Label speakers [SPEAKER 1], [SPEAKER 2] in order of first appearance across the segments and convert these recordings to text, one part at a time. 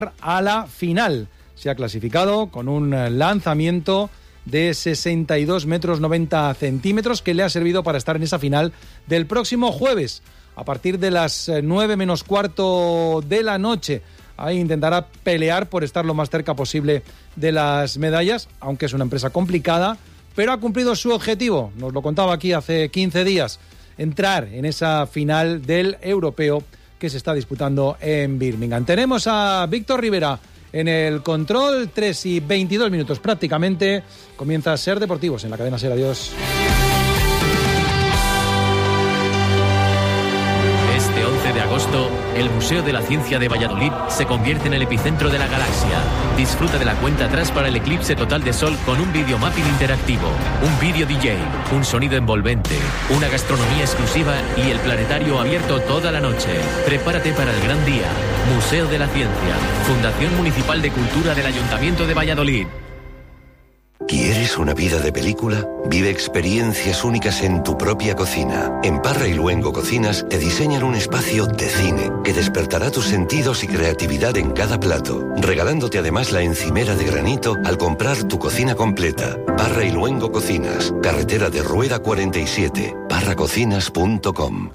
[SPEAKER 1] a la final. Se ha clasificado con un lanzamiento de 62 metros 90 centímetros que le ha servido para estar en esa final del próximo jueves a partir de las 9 menos cuarto de la noche. Ahí intentará pelear por estar lo más cerca posible de las medallas, aunque es una empresa complicada, pero ha cumplido su objetivo. Nos lo contaba aquí hace 15 días, entrar en esa final del europeo que se está disputando en Birmingham. Tenemos a Víctor Rivera en el control, 3:22 prácticamente. Comienza a Ser Deportivos en la cadena Ser. Adiós.
[SPEAKER 2] Este 11 de agosto, el Museo de la Ciencia de Valladolid se convierte en el epicentro de la galaxia. Disfruta de la cuenta atrás para el eclipse total de Sol con un video mapping interactivo, un video DJ, un sonido envolvente, una gastronomía exclusiva y el planetario abierto toda la noche. Prepárate para el gran día. Museo de la Ciencia, Fundación Municipal de Cultura del Ayuntamiento de Valladolid.
[SPEAKER 3] ¿Quieres una vida de película? Vive experiencias únicas en tu propia cocina. En Parra y Luengo Cocinas te diseñan un espacio de cine que despertará tus sentidos y creatividad en cada plato, regalándote además la encimera de granito al comprar tu cocina completa. Parra y Luengo Cocinas, carretera de Rueda 47, parracocinas.com.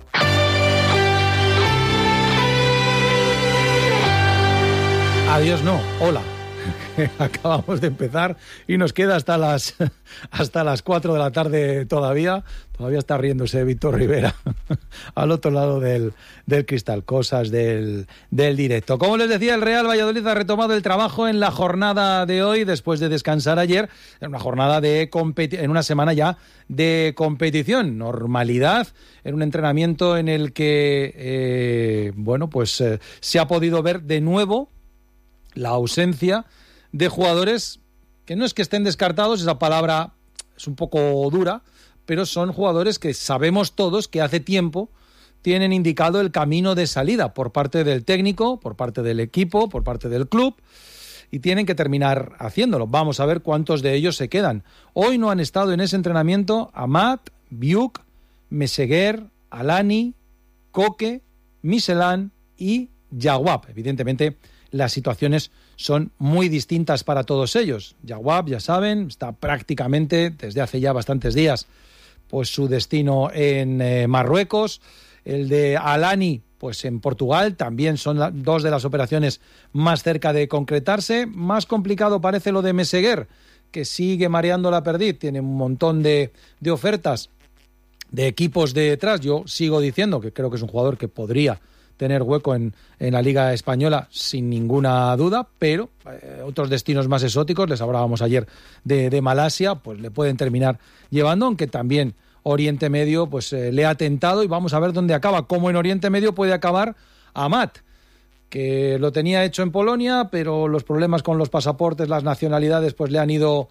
[SPEAKER 1] Adiós, no, hola. Acabamos de empezar y nos queda hasta las 4 de la tarde todavía. Todavía está riéndose Víctor Rivera al otro lado del cristal. Cosas del directo. Como les decía, el Real Valladolid ha retomado el trabajo en la jornada de hoy después de descansar ayer. En una jornada en una semana ya de competición. Normalidad en un entrenamiento en el que se ha podido ver de nuevo la ausencia de jugadores que no es que estén descartados, esa palabra es un poco dura, pero son jugadores que sabemos todos que hace tiempo tienen indicado el camino de salida por parte del técnico, por parte del equipo, por parte del club, y tienen que terminar haciéndolo. Vamos a ver cuántos de ellos se quedan. Hoy no han estado en ese entrenamiento Amat, Biuk, Meseguer, Alani, Koke, Michelin y Jawab. Evidentemente, las situaciones son muy distintas para todos ellos. Jawab, ya saben, está prácticamente desde hace ya bastantes días pues su destino en Marruecos. El de Alani, pues en Portugal, también son dos de las operaciones más cerca de concretarse. Más complicado parece lo de Meseguer, que sigue mareando la perdiz, tiene un montón de ofertas de equipos detrás. Yo sigo diciendo que creo que es un jugador que podría tener hueco en la Liga Española sin ninguna duda, pero otros destinos más exóticos, les hablábamos ayer de Malasia, pues le pueden terminar llevando, aunque también Oriente Medio pues le ha tentado, y vamos a ver dónde acaba. Como en Oriente Medio puede acabar Amat, que lo tenía hecho en Polonia, pero los problemas con los pasaportes, las nacionalidades, pues le han ido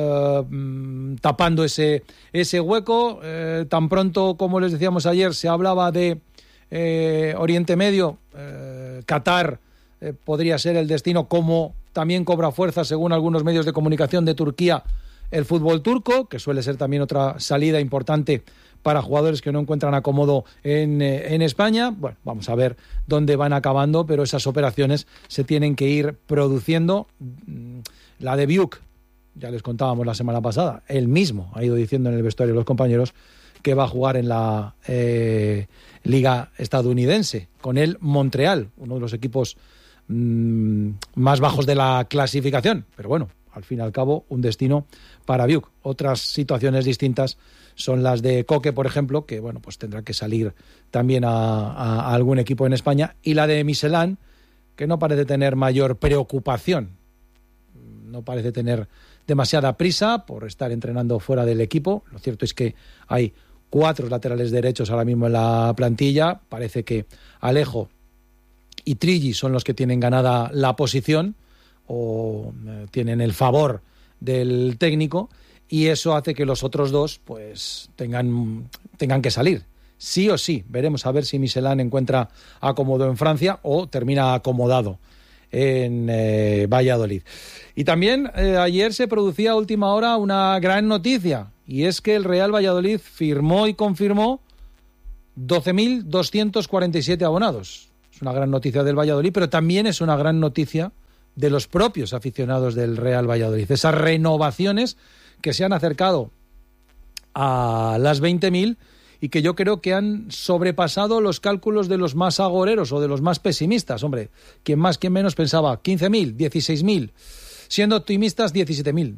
[SPEAKER 1] tapando ese hueco. Tan pronto como les decíamos ayer, se hablaba de Oriente Medio, Qatar podría ser el destino, como también cobra fuerza, según algunos medios de comunicación, de Turquía, el fútbol turco, que suele ser también otra salida importante para jugadores que no encuentran acomodo en España. Bueno, vamos a ver dónde van acabando, pero esas operaciones se tienen que ir produciendo. La de Biuk, ya les contábamos la semana pasada, él mismo ha ido diciendo en el vestuario de los compañeros que va a jugar en la Liga estadounidense, con el Montreal, uno de los equipos más bajos de la clasificación, pero bueno, al fin y al cabo un destino para Biuk. Otras situaciones distintas son las de Koke, por ejemplo, que bueno, pues tendrá que salir también a algún equipo en España, y la de Michelin, que no parece tener mayor preocupación, no parece tener demasiada prisa por estar entrenando fuera del equipo. Lo cierto es que hay 4 laterales derechos ahora mismo en la plantilla. Parece que Alejo y Trilli son los que tienen ganada la posición o tienen el favor del técnico, y eso hace que los otros dos pues tengan que salir sí o sí. Veremos a ver si Michelin encuentra acomodo en Francia o termina acomodado en Valladolid. Y también ayer se producía a última hora una gran noticia, y es que el Real Valladolid firmó y confirmó 12.247 abonados. es una gran noticia del Valladolid, pero también es una gran noticia de los propios aficionados del Real Valladolid. Esas renovaciones que se han acercado a las 20.000 y que yo creo que han sobrepasado los cálculos de los más agoreros o de los más pesimistas. Hombre, ¿quién más, quién menos pensaba? 15.000, 16.000. Siendo optimistas, 17.000,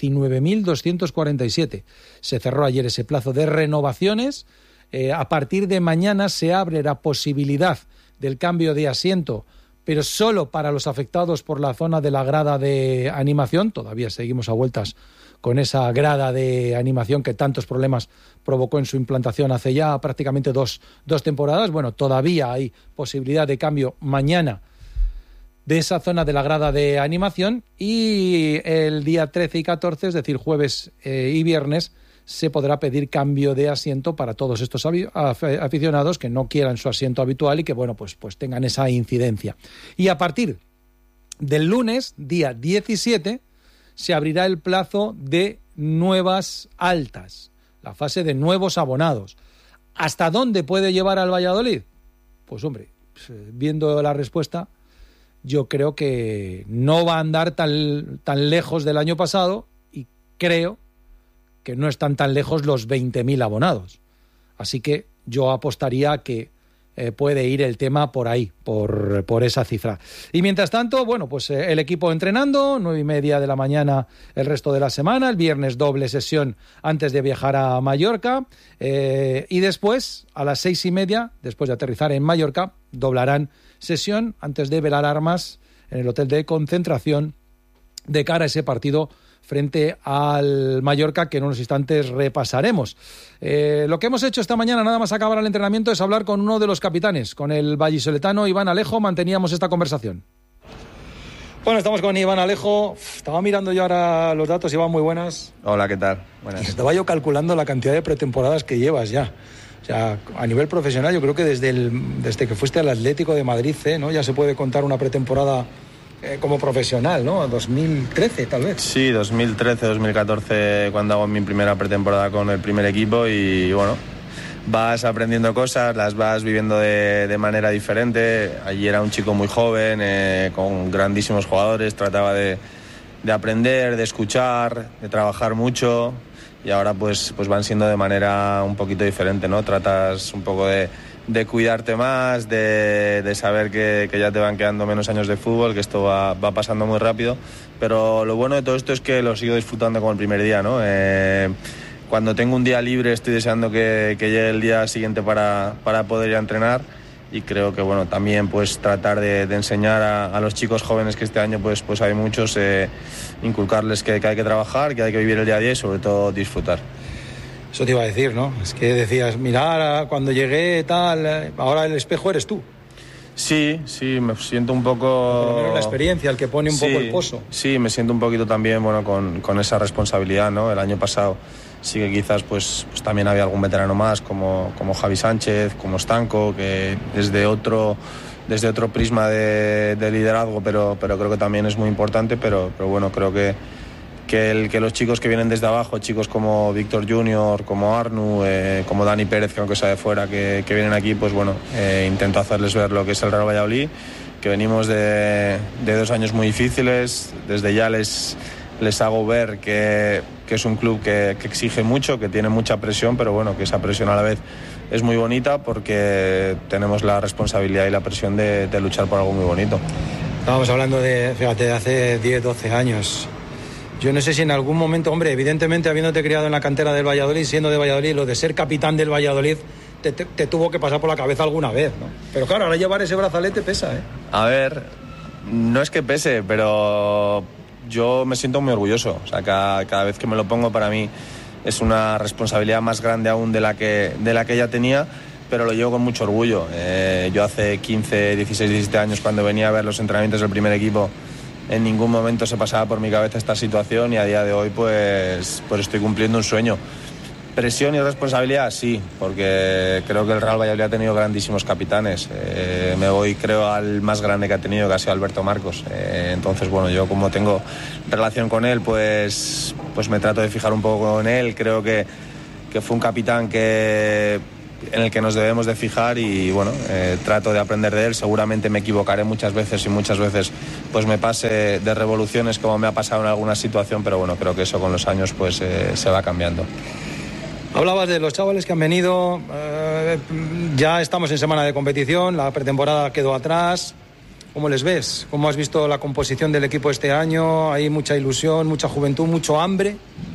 [SPEAKER 1] 19.247. Se cerró ayer ese plazo de renovaciones. A partir de mañana se abre la posibilidad del cambio de asiento, pero solo para los afectados por la zona de la grada de animación. Todavía seguimos a vueltas con esa grada de animación que tantos problemas provocó en su implantación hace ya prácticamente dos temporadas. Bueno, todavía hay posibilidad de cambio mañana de esa zona de la grada de animación, y el día 13 y 14, es decir, jueves y viernes, se podrá pedir cambio de asiento para todos estos aficionados que no quieran su asiento habitual y que, bueno, pues tengan esa incidencia. Y a partir del lunes, día 17, se abrirá el plazo de nuevas altas, la fase de nuevos abonados. ¿Hasta dónde puede llevar al Valladolid? Pues, hombre, viendo la respuesta, yo creo que no va a andar tan lejos del año pasado, y creo que no están tan lejos los 20.000 abonados. Así que yo apostaría que puede ir el tema por ahí, por esa cifra. Y mientras tanto, bueno, pues el equipo entrenando, 9:30 de la mañana el resto de la semana, el viernes doble sesión antes de viajar a Mallorca, y después, a las 6:30, después de aterrizar en Mallorca, doblarán sesión antes de velar armas en el hotel de concentración de cara a ese partido frente al Mallorca, que en unos instantes repasaremos. Lo que hemos hecho esta mañana, nada más acabar el entrenamiento, es hablar con uno de los capitanes, con el vallisoletano Iván Alejo. Manteníamos esta conversación. Bueno, estamos con Iván Alejo. Estaba mirando yo ahora los datos, Iván, muy buenas.
[SPEAKER 4] Hola, ¿qué tal? Buenas.
[SPEAKER 1] Estaba yo calculando la cantidad de pretemporadas que llevas ya. O sea, a nivel profesional, yo creo que desde que fuiste al Atlético de Madrid, ¿no? Ya se puede contar una pretemporada como profesional, ¿no? 2013, tal vez.
[SPEAKER 4] Sí, 2013, 2014, cuando hago mi primera pretemporada con el primer equipo, y bueno, vas aprendiendo cosas, las vas viviendo de manera diferente. Allí era un chico muy joven, con grandísimos jugadores, trataba de aprender, de escuchar, de trabajar mucho, y ahora pues van siendo de manera un poquito diferente, ¿no? Tratas un poco de cuidarte más, de saber que ya te van quedando menos años de fútbol, que esto va pasando muy rápido, pero lo bueno de todo esto es que lo sigo disfrutando como el primer día, ¿no? Cuando tengo un día libre estoy deseando que llegue el día siguiente para poder ir a entrenar, y creo que bueno, también pues tratar de enseñar a los chicos jóvenes, que este año pues hay muchos, inculcarles que hay que trabajar, que hay que vivir el día a día y sobre todo disfrutar.
[SPEAKER 1] Eso te iba a decir, ¿no? Es que decías, mira, cuando llegué tal, ahora el espejo eres tú.
[SPEAKER 4] Sí, me siento un poco...
[SPEAKER 1] Por lo menos la experiencia, el que pone un poco el pozo.
[SPEAKER 4] Sí, me siento un poquito también, bueno, con esa responsabilidad, ¿no? El año pasado sí que quizás pues también había algún veterano más, como Javi Sánchez, como Stanco, que desde otro prisma de liderazgo, pero creo que también es muy importante, pero bueno, creo que los chicos que vienen desde abajo, chicos como Víctor Junior, como Arnu, como Dani Pérez, que aunque sea de fuera, que vienen aquí, pues bueno, intento hacerles ver lo que es el Real Valladolid, que venimos de 2 años muy difíciles. Desde ya les hago ver que es un club que exige mucho, que tiene mucha presión, pero bueno, que esa presión a la vez es muy bonita, porque tenemos la responsabilidad y la presión de luchar por algo muy bonito.
[SPEAKER 1] Estábamos hablando de hace 10, 12 años. Yo no sé si en algún momento, hombre, evidentemente habiéndote criado en la cantera del Valladolid, siendo de Valladolid, lo de ser capitán del Valladolid te tuvo que pasar por la cabeza alguna vez, ¿no? Pero claro, ahora llevar ese brazalete pesa, ¿eh?
[SPEAKER 4] A ver, no es que pese, pero yo me siento muy orgulloso. O sea, cada vez que me lo pongo, para mí es una responsabilidad más grande aún de la que ya tenía, pero lo llevo con mucho orgullo. Yo hace 15, 16, 17 años, cuando venía a ver los entrenamientos del primer equipo, en ningún momento se pasaba por mi cabeza esta situación, y a día de hoy pues estoy cumpliendo un sueño. Presión y responsabilidad, sí, porque creo que el Real Valladolid ha tenido grandísimos capitanes. Me voy, creo, al más grande que ha tenido, que ha sido Alberto Marcos. Entonces, bueno, yo como tengo relación con él, pues me trato de fijar un poco en él. Creo que fue un capitán que en el que nos debemos de fijar y bueno, trato de aprender de él. Seguramente me equivocaré muchas veces y muchas veces pues me pase de revoluciones como me ha pasado en alguna situación, pero bueno, creo que eso con los años pues se va cambiando.
[SPEAKER 1] Hablabas de los chavales que han venido, ya estamos en semana de competición, la pretemporada quedó atrás. ¿Cómo les ves? ¿Cómo has visto la composición del equipo este año? ¿Hay mucha ilusión, mucha juventud, mucho hambre?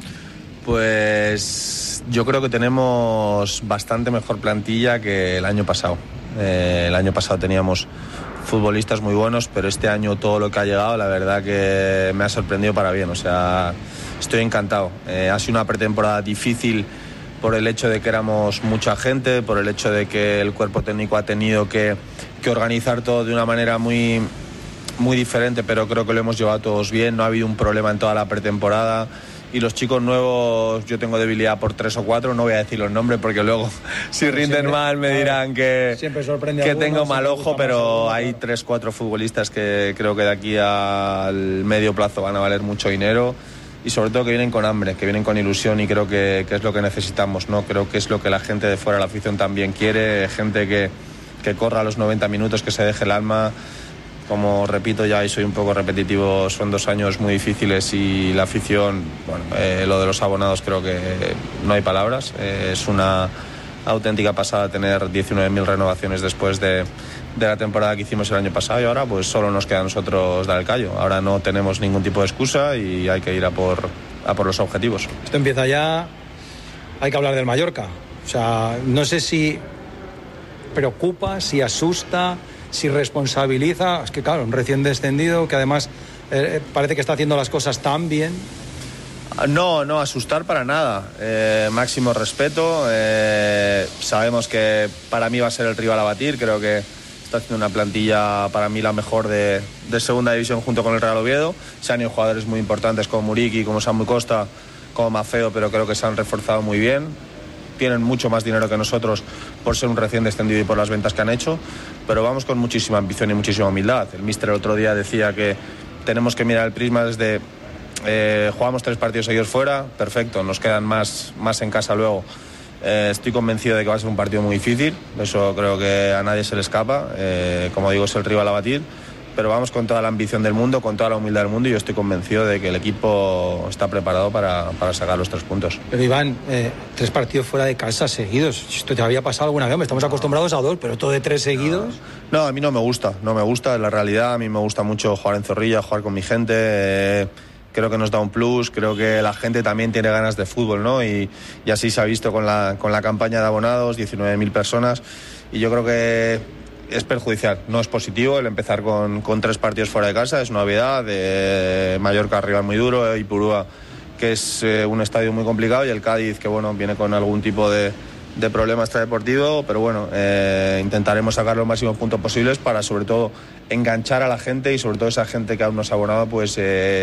[SPEAKER 4] Pues yo creo que tenemos bastante mejor plantilla que el año pasado. El año pasado teníamos futbolistas muy buenos, pero este año todo lo que ha llegado, la verdad que me ha sorprendido para bien. O sea, estoy encantado. Ha sido una pretemporada difícil por el hecho de que éramos mucha gente, por el hecho de que el cuerpo técnico ha tenido que organizar todo de una manera muy, muy diferente, pero creo que lo hemos llevado todos bien. No ha habido un problema en toda la pretemporada. Y los chicos nuevos, yo tengo debilidad por 3 o 4, no voy a decir los nombres porque luego si rinden mal me dirán que tengo mal ojo, pero hay 3 o 4 futbolistas que creo que de aquí al medio plazo van a valer mucho dinero y sobre todo que vienen con hambre, que vienen con ilusión y creo que es lo que necesitamos, ¿no? Creo que es lo que la gente de fuera de la afición también quiere, gente que corra los 90 minutos, que se deje el alma. Como repito ya y soy un poco repetitivo, son 2 años muy difíciles y la afición, bueno, lo de los abonados creo que no hay palabras. Es una auténtica pasada tener 19.000 renovaciones después de la temporada que hicimos el año pasado y ahora pues solo nos queda a nosotros dar el callo. Ahora no tenemos ningún tipo de excusa y hay que ir a por los objetivos.
[SPEAKER 1] Esto empieza ya, hay que hablar del Mallorca. O sea, no sé si preocupa, si asusta, si responsabiliza. Es que claro, un recién descendido que además parece que está haciendo las cosas tan bien.
[SPEAKER 4] No, asustar para nada. Máximo respeto. Sabemos que para mí va a ser el rival a batir. Creo que está haciendo una plantilla para mí la mejor de segunda división junto con el Real Oviedo. Se han ido jugadores muy importantes como Muriqui, como Samu Costa, como Mafeo, pero creo que se han reforzado muy bien. Tienen mucho más dinero que nosotros por ser un recién descendido y por las ventas que han hecho, pero vamos con muchísima ambición y muchísima humildad. El míster el otro día decía que tenemos que mirar el prisma desde jugamos 3 partidos seguidos fuera, perfecto, nos quedan más en casa luego. Estoy convencido de que va a ser un partido muy difícil, eso creo que a nadie se le escapa, como digo, es el rival a batir, pero vamos con toda la ambición del mundo, con toda la humildad del mundo y yo estoy convencido de que el equipo está preparado para sacar los 3 puntos.
[SPEAKER 1] Pero Iván, 3 partidos fuera de casa seguidos, esto te había pasado alguna vez, estamos acostumbrados a 2, pero todo de 3 seguidos.
[SPEAKER 4] No, a mí no me gusta, es la realidad, a mí me gusta mucho jugar en Zorrilla, jugar con mi gente, creo que nos da un plus, creo que la gente también tiene ganas de fútbol, ¿no? Y así se ha visto con la campaña de abonados, 19.000 personas, y yo creo que es perjudicial, no es positivo el empezar con 3 partidos fuera de casa, es una novedad. De Mallorca rival muy duro, Ipurúa que es un estadio muy complicado y el Cádiz que bueno viene con algún tipo de problema extradeportivo, pero bueno, intentaremos sacar los máximos puntos posibles para sobre todo enganchar a la gente y sobre todo esa gente que aún no se ha abonado, pues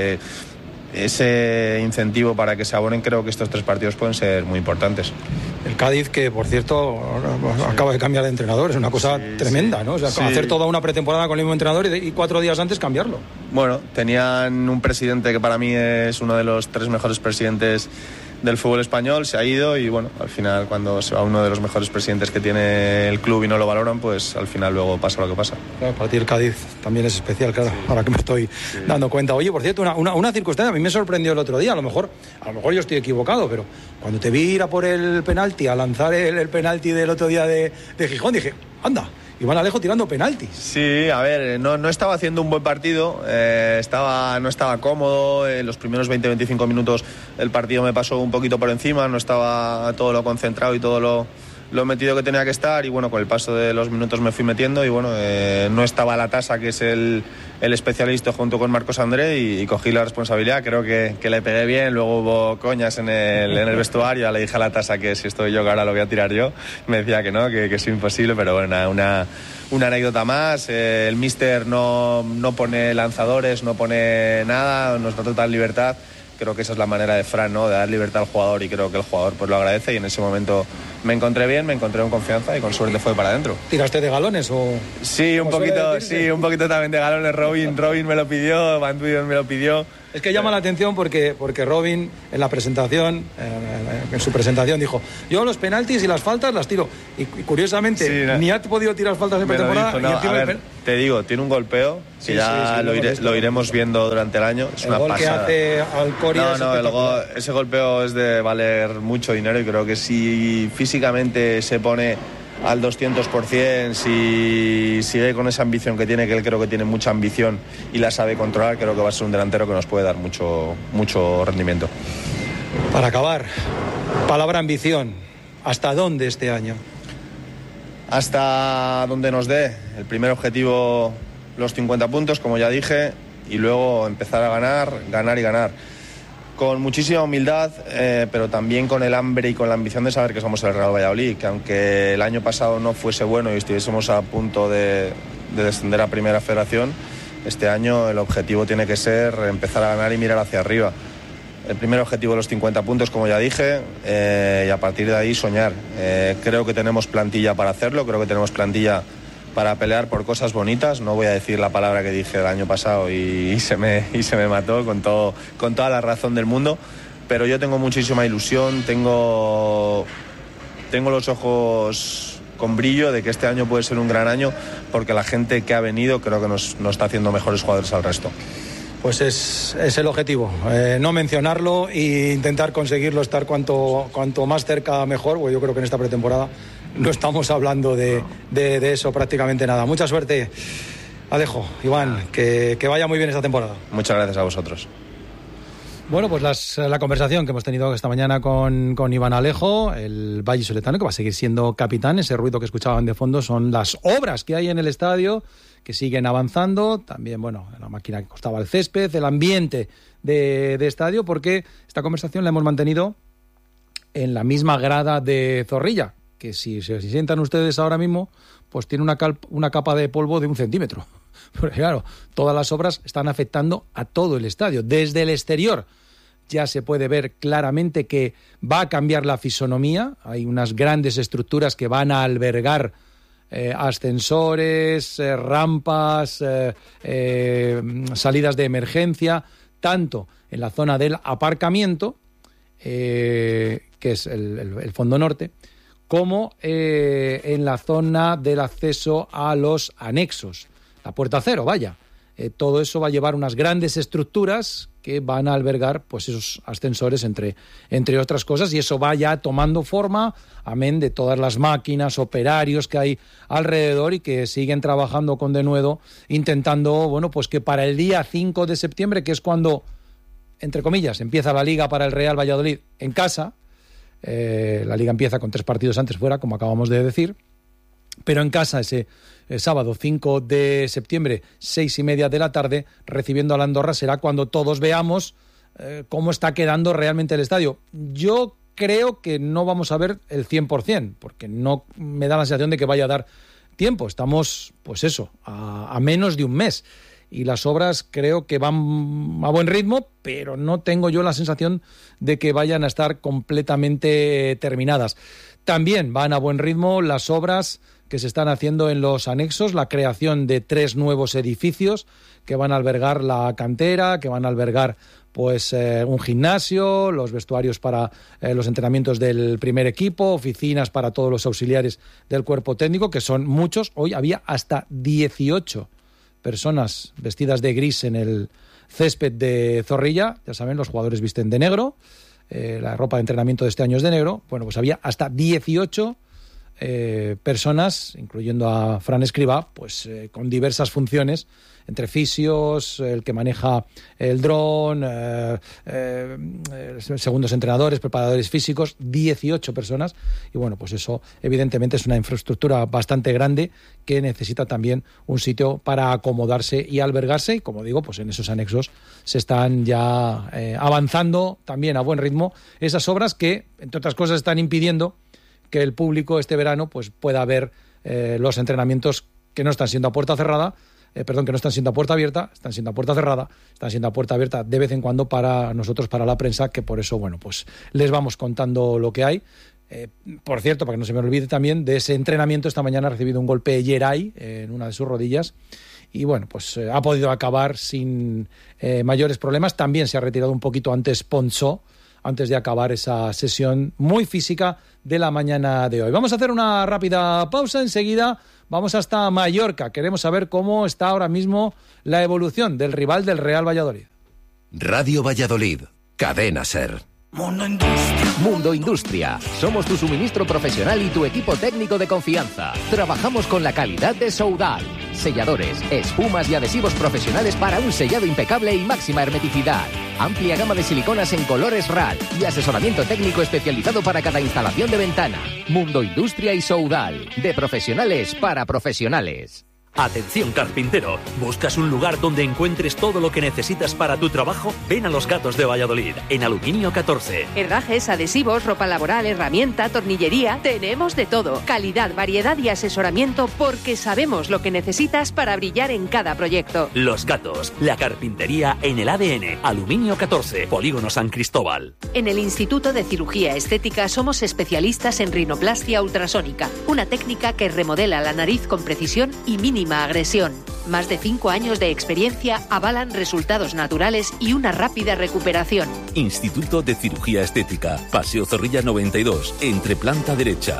[SPEAKER 4] ese incentivo para que se abonen. Creo que estos 3 partidos pueden ser muy importantes.
[SPEAKER 1] El Cádiz, que por cierto acaba de cambiar de entrenador, es una cosa tremenda, ¿no? O sea, hacer toda una pretemporada con el mismo entrenador y 4 días antes cambiarlo.
[SPEAKER 4] Bueno, tenían un presidente que para mí es uno de los 3 mejores presidentes del fútbol español, se ha ido y bueno, al final cuando se va uno de los mejores presidentes que tiene el club y no lo valoran, pues al final luego pasa lo que pasa.
[SPEAKER 1] Claro, para ti el Cádiz también es especial, claro, ahora que me estoy dando cuenta. Oye, por cierto, una circunstancia, a mí me sorprendió el otro día, a lo mejor yo estoy equivocado, pero cuando te vi ir a por el penalti, a lanzar el penalti del otro día de Gijón, dije, anda, Iván Alejo tirando penaltis.
[SPEAKER 4] Sí, a ver, no estaba haciendo un buen partido, no estaba cómodo, en los primeros 20-25 minutos el partido me pasó un poquito por encima, no estaba todo lo concentrado y todo lo metido que tenía que estar y bueno, con el paso de los minutos me fui metiendo y bueno, no estaba la tasa que es el especialista junto con Marcos André y cogí la responsabilidad, creo que le pegué bien, luego hubo coñas en el vestuario, le dije a la tasa que si estoy yo que ahora lo voy a tirar yo, me decía que no, que es imposible, pero bueno, una anécdota más, el míster no pone lanzadores, no pone nada, nos da total libertad. Creo que esa es la manera de Fran, ¿no? De dar libertad al jugador y creo que el jugador pues lo agradece y en ese momento me encontré bien, me encontré con confianza y con suerte fue para adentro.
[SPEAKER 1] ¿Tiraste de galones o...?
[SPEAKER 4] Sí, un poquito también de galones. Robin me lo pidió, Van Duyen me lo pidió.
[SPEAKER 1] Es que llama la atención porque Robin en la presentación, en su presentación dijo, yo los penaltis y las faltas las tiro. Y curiosamente,
[SPEAKER 4] sí, no,
[SPEAKER 1] ni ha podido tirar faltas en pretemporada.
[SPEAKER 4] Te digo, tiene un golpeo que lo iremos viendo durante el año. Es una pasada.
[SPEAKER 1] El gol que hace Alcoria
[SPEAKER 4] ese golpeo es de valer mucho dinero y creo que si físicamente se pone al 200%, si sigue con esa ambición que tiene, que él creo que tiene mucha ambición y la sabe controlar, creo que va a ser un delantero que nos puede dar mucho rendimiento.
[SPEAKER 1] Para acabar, palabra ambición, ¿hasta dónde este año?
[SPEAKER 4] Hasta donde nos dé. El primer objetivo, los 50 puntos, como ya dije, y luego empezar a ganar y ganar. Con muchísima humildad, pero también con el hambre y con la ambición de saber que somos el Real Valladolid, que aunque el año pasado no fuese bueno y estuviésemos a punto de descender a Primera Federación, este año el objetivo tiene que ser empezar a ganar y mirar hacia arriba. El primer objetivo, los 50 puntos, como ya dije, y a partir de ahí soñar. Creo que tenemos plantilla para hacerlo, creo que tenemos plantilla para pelear por cosas bonitas. No voy a decir la palabra que dije el año pasado y se me mató con toda la razón del mundo, pero yo tengo muchísima ilusión, tengo los ojos con brillo de que este año puede ser un gran año, porque la gente que ha venido creo que nos está haciendo mejores jugadores al resto.
[SPEAKER 1] Pues es el objetivo, no mencionarlo e intentar conseguirlo, estar cuanto más cerca mejor, porque yo creo que en esta pretemporada no estamos hablando de eso prácticamente nada. Mucha suerte, Alejo, Iván, que vaya muy bien esta temporada.
[SPEAKER 4] Muchas gracias a vosotros.
[SPEAKER 1] Bueno, pues la conversación que hemos tenido esta mañana con Iván Alejo, el vallisoletano, que va a seguir siendo capitán. Ese ruido que escuchaban de fondo son las obras que hay en el estadio, que siguen avanzando. También, bueno, la máquina que costaba el césped, el ambiente de estadio, porque esta conversación la hemos mantenido en la misma grada de Zorrilla, que si se sientan ustedes ahora mismo, pues tiene una capa de polvo de 1 centímetro. Porque claro, todas las obras están afectando a todo el estadio. Desde el exterior ya se puede ver claramente que va a cambiar la fisonomía. Hay unas grandes estructuras que van a albergar ascensores, rampas, salidas de emergencia, tanto en la zona del aparcamiento, que es el fondo norte, como en la zona del acceso a los anexos, la puerta cero, vaya. Todo eso va a llevar unas grandes estructuras que van a albergar pues esos ascensores, entre otras cosas, y eso va ya tomando forma, amén de todas las máquinas, operarios que hay alrededor y que siguen trabajando con denuedo, intentando, bueno, pues que para el día 5 de septiembre, que es cuando, entre comillas, empieza la Liga para el Real Valladolid en casa. La Liga empieza con 3 partidos antes fuera, como acabamos de decir, pero en casa ese sábado 5 de septiembre, 6:30 de la tarde, recibiendo a la Andorra, será cuando todos veamos cómo está quedando realmente el estadio. Yo creo que no vamos a ver el 100%, porque no me da la sensación de que vaya a dar tiempo. Estamos, pues eso, a menos de un mes. Y las obras creo que van a buen ritmo, pero no tengo yo la sensación de que vayan a estar completamente terminadas. También van a buen ritmo las obras que se están haciendo en los anexos, la creación de 3 nuevos edificios que van a albergar la cantera, que van a albergar pues un gimnasio, los vestuarios para los entrenamientos del primer equipo, oficinas para todos los auxiliares del cuerpo técnico, que son muchos. Hoy había hasta 18 personas vestidas de gris en el césped de Zorrilla. Ya saben, los jugadores visten de negro, la ropa de entrenamiento de este año es de negro. Bueno, pues había hasta 18 personas, incluyendo a Fran Escribá, pues con diversas funciones, entre fisios, el que maneja el dron, segundos entrenadores, preparadores físicos, 18 personas. Y bueno, pues eso evidentemente es una infraestructura bastante grande que necesita también un sitio para acomodarse y albergarse. Y como digo, pues en esos anexos se están ya avanzando también a buen ritmo esas obras que, entre otras cosas, están impidiendo que el público este verano pues pueda ver los entrenamientos que no están siendo a puerta cerrada, que no están siendo a puerta abierta, están siendo a puerta cerrada, están siendo a puerta abierta de vez en cuando para nosotros, para la prensa, que por eso, bueno, pues les vamos contando lo que hay. Por cierto, para que no se me olvide también, de ese entrenamiento esta mañana ha recibido un golpe Yeray en una de sus rodillas y bueno, pues ha podido acabar sin mayores problemas. También se ha retirado un poquito antes Ponzó, antes de acabar esa sesión muy física de la mañana de hoy. Vamos a hacer una rápida pausa, enseguida vamos hasta Mallorca. Queremos saber cómo está ahora mismo la evolución del rival del Real Valladolid.
[SPEAKER 3] Radio Valladolid, Cadena SER.
[SPEAKER 5] Mundo Industria.
[SPEAKER 6] Mundo Industria. Somos tu suministro profesional y tu equipo técnico de confianza. Trabajamos con la calidad de Soudal. Selladores, espumas y adhesivos profesionales para un sellado impecable y máxima hermeticidad. Amplia gama de siliconas en colores RAL y asesoramiento técnico especializado para cada instalación de ventana. Mundo Industria y Soudal. De profesionales para profesionales.
[SPEAKER 7] Atención carpintero, ¿buscas un lugar donde encuentres todo lo que necesitas para tu trabajo? Ven a Los Gatos de Valladolid, en Aluminio 14.
[SPEAKER 8] Herrajes, adhesivos, ropa laboral, herramienta, tornillería, tenemos de todo. Calidad, variedad y asesoramiento porque sabemos lo que necesitas para brillar en cada proyecto.
[SPEAKER 7] Los Gatos, la carpintería en el ADN. Aluminio 14, Polígono San Cristóbal.
[SPEAKER 8] En el Instituto de Cirugía Estética somos especialistas en rinoplastia ultrasónica, una técnica que remodela la nariz con precisión y mínima agresión. Más de 5 años de experiencia avalan resultados naturales y una rápida recuperación.
[SPEAKER 9] Instituto de Cirugía Estética, Paseo Zorrilla 92, entre planta derecha.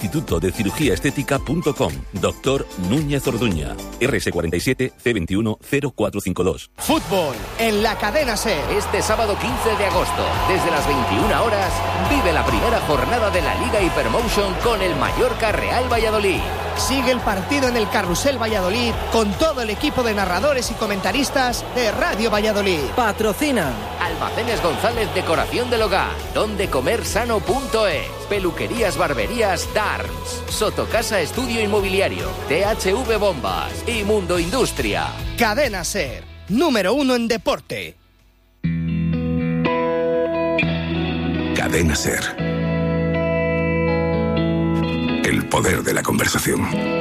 [SPEAKER 9] institutodecirugíaestética.com. Doctor Núñez Orduña. RS47 C21 0452.
[SPEAKER 10] Fútbol en la Cadena SER.
[SPEAKER 6] Este sábado 15 de agosto, desde las 21 horas, vive la primera jornada de la Liga Hypermotion con el Mallorca Real Valladolid.
[SPEAKER 10] Sigue el partido en el Carrusel Valladolid con todo el equipo de narradores y comentaristas de Radio Valladolid.
[SPEAKER 6] Patrocina Almacenes González Decoración del Hogar, dondecomersano.es, Peluquerías Barberías Darms, Sotocasa Estudio Inmobiliario, THV Bombas y Mundo Industria.
[SPEAKER 10] Cadena SER, número 1 en deporte.
[SPEAKER 3] Cadena SER. El poder de la conversación.